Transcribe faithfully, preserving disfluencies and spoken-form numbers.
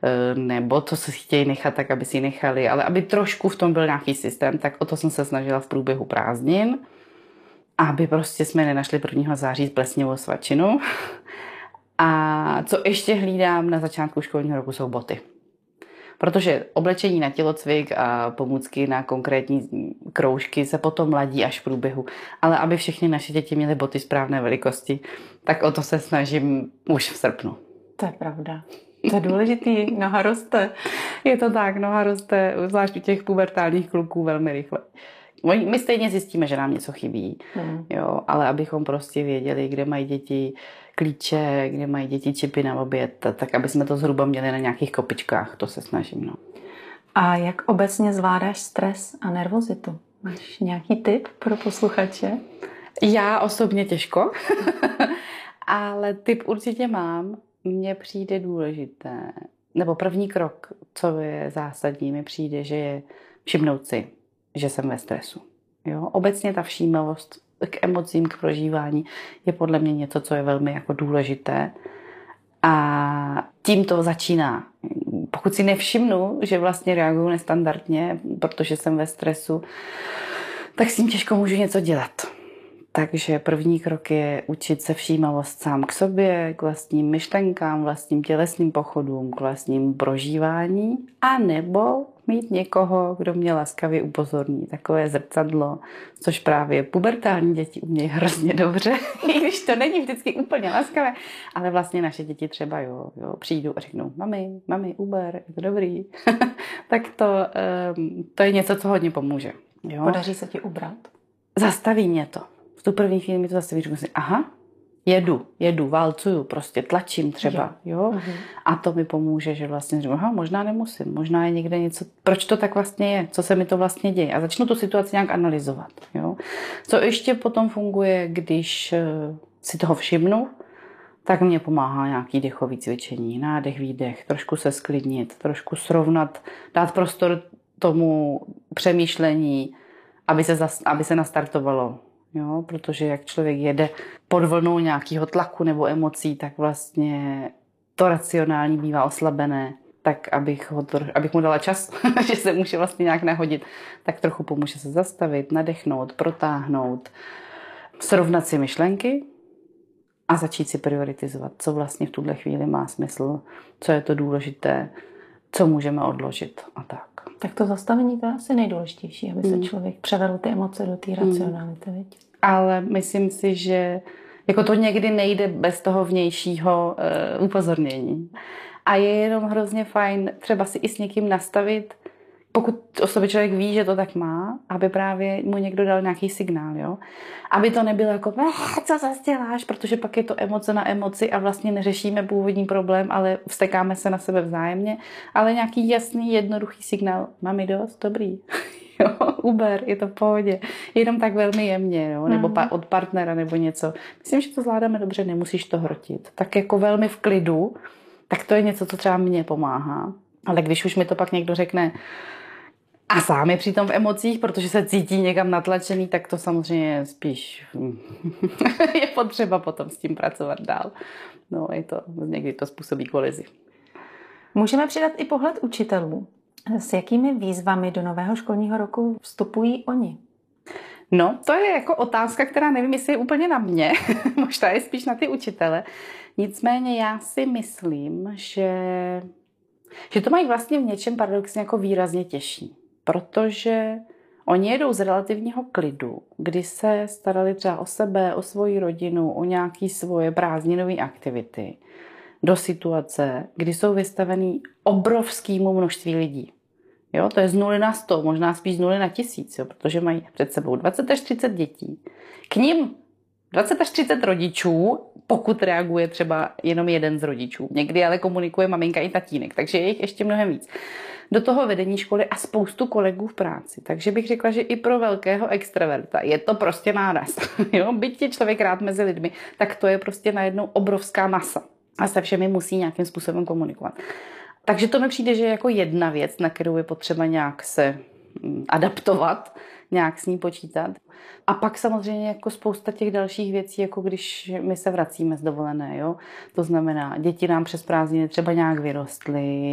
nebo co si chtějí nechat, tak aby si nechali, ale aby trošku v tom byl nějaký systém, tak o to jsem se snažila v průběhu prázdnin, aby prostě jsme nenašli prvního září plesnivou svačinu. A co ještě hlídám na začátku školního roku, jsou boty. Protože oblečení na tělocvik a pomůcky na konkrétní kroužky se potom ladí až v průběhu. Ale aby všechny naše děti měly boty správné velikosti, tak o to se snažím už v srpnu. To je pravda. To je důležitý, noha roste. Je to tak, noha roste, zvlášť u těch pubertálních kluků velmi rychle. My stejně zjistíme, že nám něco chybí, hmm. jo, ale abychom prostě věděli, kde mají děti klíče, kde mají děti čipy na oběd, tak aby jsme to zhruba měli na nějakých kopičkách, to se snažím. No. A jak obecně zvládáš stres a nervozitu? Máš nějaký tip pro posluchače? Já osobně těžko, ale tip určitě mám. Mně přijde důležité, nebo první krok, co je zásadní, mi přijde, že je všimnout si, že jsem ve stresu. Jo? Obecně ta všímavost k emocím, k prožívání je podle mě něco, co je velmi jako důležité. A tím to začíná. Pokud si nevšimnu, že vlastně reaguju nestandardně, protože jsem ve stresu, tak s tím těžko můžu něco dělat. Takže první krok je učit se všímavost sám k sobě, k vlastním myšlenkám, vlastním tělesným pochodům, k vlastním prožívání, a nebo mít někoho, kdo mě laskavě upozorní, takové zrcadlo, což právě pubertální děti umějí hrozně dobře, i když to není vždycky úplně laskavé, ale vlastně naše děti třeba jo, jo přijdou a řeknou, mami, mami, Uber, je to dobrý. Tak to, to je něco, co hodně pomůže. Jo? Podaří se ti ubrat? Zastaví mě to. V tu první chvíli mi to zastaví, řeknu si, aha, jedu, jedu, válcuju, prostě tlačím třeba, jo. jo? Uh-huh. A to mi pomůže, že vlastně řeknu, aha, možná nemusím, možná je někde něco, proč to tak vlastně je, co se mi to vlastně děje. A začnu tu situaci nějak analyzovat, jo. Co ještě potom funguje, když si toho všimnu, tak mě pomáhá nějaký dechový cvičení, nádech, výdech, trošku se sklidnit, trošku srovnat, dát prostor tomu přemýšlení, aby se, zas, aby se nastartovalo. Jo, protože jak člověk jede pod vlnou nějakého tlaku nebo emocí, tak vlastně to racionální bývá oslabené. Tak abych, ho to, abych mu dala čas, že se může vlastně nějak nahodit, tak trochu pomůže se zastavit, nadechnout, protáhnout, srovnat si myšlenky a začít si prioritizovat, co vlastně v tuhle chvíli má smysl, co je to důležité, co můžeme odložit a tak. Tak to zastavení to je asi nejdůležitější, aby se člověk převedl ty emoce do té racionality. Mm. Ale myslím si, že jako to někdy nejde bez toho vnějšího uh, upozornění. A je jenom hrozně fajn třeba si i s někým nastavit, pokud o sobě člověk ví, že to tak má, aby právě mu někdo dal nějaký signál, jo? Aby to nebylo jako, co zase děláš, protože pak je to emoce na emoci a vlastně neřešíme původní problém, ale vztekáme se na sebe vzájemně, ale nějaký jasný, jednoduchý signál, mami dost, dobrý, jo, Uber, je to v pohodě, jenom tak velmi jemně, jo? Nebo pa- od partnera nebo něco. Myslím, že to zvládáme dobře, nemusíš to hrotit. Tak jako velmi v klidu, tak to je něco, co třeba mně pomáhá. Ale když už mi to pak někdo řekne, a sám je přitom v emocích, protože se cítí někam natlačený, tak to samozřejmě spíš je potřeba potom s tím pracovat dál. No, je to, někdy to způsobí kolizi. Můžeme přidat i pohled učitelů. S jakými výzvami do nového školního roku vstupují oni? No, to je jako otázka, která nevím, jestli je úplně na mě. Možná je spíš na ty učitele. Nicméně já si myslím, že, že to mají vlastně v něčem paradoxně jako výrazně těžší. Protože oni jedou z relativního klidu, kdy se starali třeba o sebe, o svoji rodinu, o nějaké svoje prázdninové aktivity, do situace, kdy jsou vystavený obrovskému množství lidí. Jo, to je z nuly na sto, možná spíš z nuly na tisíc, jo, protože mají před sebou dvacet až třicet dětí. K nim dvacet až třicet rodičů, pokud reaguje třeba jenom jeden z rodičů. Někdy ale komunikuje maminka i tatínek, takže je jich ještě mnohem víc. Do toho vedení školy a spoustu kolegů v práci. Takže bych řekla, že i pro velkého extraverta je to prostě náraz. Jo? Byť je člověk rád mezi lidmi, tak to je prostě najednou obrovská masa. A se všemi musí nějakým způsobem komunikovat. Takže to mi přijde, že je jako jedna věc, na kterou je potřeba nějak se adaptovat, nějak s ní počítat. A pak samozřejmě jako spousta těch dalších věcí, jako když my se vracíme z dovolené, jo? To znamená, děti nám přes prázdniny třeba nějak vyrostly,